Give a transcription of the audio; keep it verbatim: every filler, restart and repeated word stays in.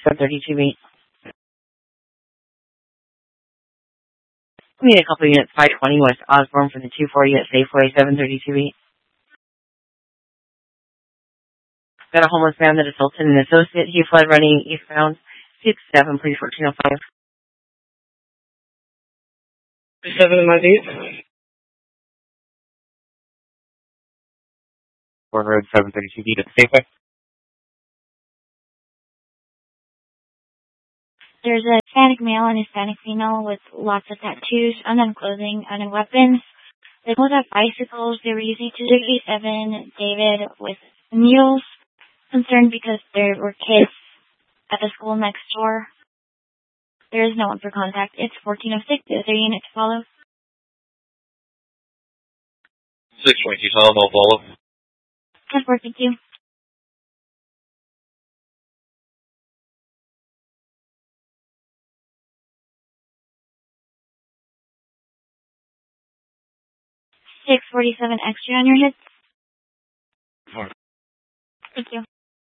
seven thirty-two beat. We need a couple units, five twenty West Osborne for the two forty at Safeway, seven thirty-two beat. Got a homeless man that assaulted an associate. He fled running eastbound. six seven, please, fourteen oh five. seven in my beat. four hundred, seven thirty-two beat at Safeway. There's a Hispanic male and Hispanic female with lots of tattoos, unknown clothing, unknown weapons. They both have bicycles. They were using two thirty-seven David with needles. Concerned because there were kids at the school next door. There is no one for contact. It's fourteen oh six. The other unit to follow. six twenty-two, Tom, I'll follow. ten four, thank you. six forty-seven extra on your hits. Four. Thank you.